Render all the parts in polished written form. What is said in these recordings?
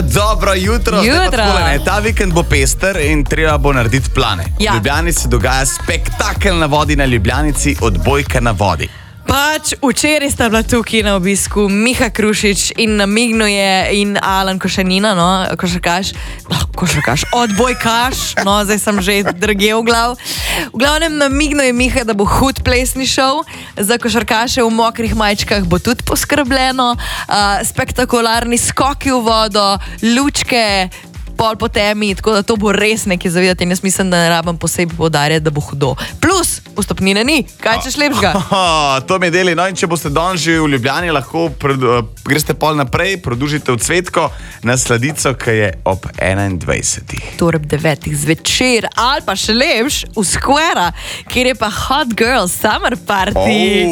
Dobro jutro. Ta vikend bo pester in treba bo narediti plane. Ja. V Ljubljani se dogaja spektakel na vodi na Ljubljanici, odbojka na vodi. Pač včeraj sta bila tukaj na obisku Miha Krušič in Namigno je in Alan Košenina, no, košarkaš, odbojkaš, no, zdaj sem že drage v glav. V glavnem Namigno je Miha, da bo hud plesni šov, za košarkaše v mokrih majčkah bo tudi poskrbljeno, spektakularni skoki v vodo, lučke, pol po temi, tako da to bo res nekaj zavidati in jaz mislim, da ne rabim posebej poudarjati, da bo hudo. Plus, vstopnine ni, kaj češ lepšega? To mi je deli, no in če boste danes že v Ljubljani, lahko greste pol naprej, produžite v Cvetko na sladico, ki je ob 21. Torej ob 9. zvečer, ali pa še lepš v Square, kjer je pa Hot Girl Summer Party.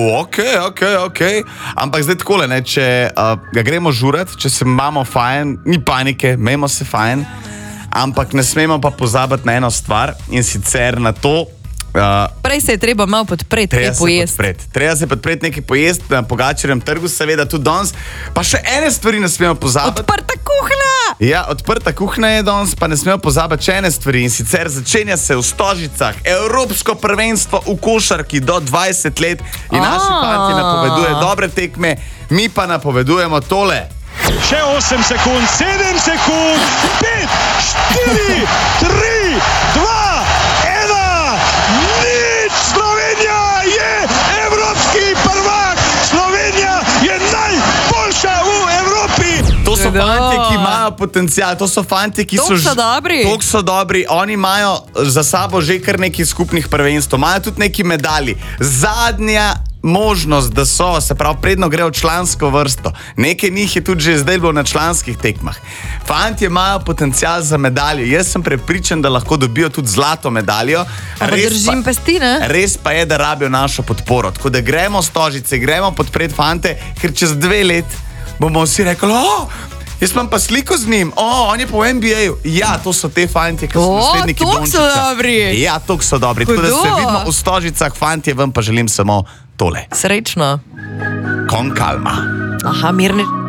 Ok. Ampak zdaj takole, ne, če ga gremo žurat, če se imamo fajn, ni panike, imamo se fajn, ampak ne smemo pa pozabiti na eno stvar in sicer na to, prej se je treba malo podpreti, nekaj pojesti. Treba se podpreti nekaj pojesti na Pogačarjevem trgu, seveda tudi danes. Pa še ene stvari ne smemo pozabiti. Odprta kuhna! Ja, odprta kuhna je danes, pa ne smemo pozabiti še ene stvari. In sicer začenja se v Stožicah Evropsko prvenstvo v košarki do 20 let in naši fanti napovedujejo dobre tekme, mi pa napovedujemo tole. Še 8 sekund, 7 sekund, 5, 4, 3, 2, 1, nič! Slovenija je evropski prvak! Slovenija je najboljša v Evropi! To so fantje, ki imajo potencial, to so fantje, ki so Toliko so dobri. Oni imajo za sabo že kar nekaj skupnih prvenstv, imajo tudi neki medalji. Zadnja možnost, da so, se pravi, predno grejo v člansko vrsto. Nekaj njih je tudi že zdaj bilo na članskih tekmah. Fantje imajo potencial za medaljo. Jaz sem prepričan, da lahko dobijo tudi zlato medaljo. Držim pesti, ne? Res pa je, da rabijo našo podporo. Tako da gremo v Stožice, gremo podpreti fante, ker čez 2 let bomo vsi rekli, jaz imam pa sliko z njim, on je po NBA-ju. Ja, to so te fantje, ki so nasledniki Dončića. Toliko so dobri. Ja, toliko so dobri. Tako da se vidimo v Stožicah, fantje, vam pa želim samo tole. Srečno. Con calma. Aha, mirni.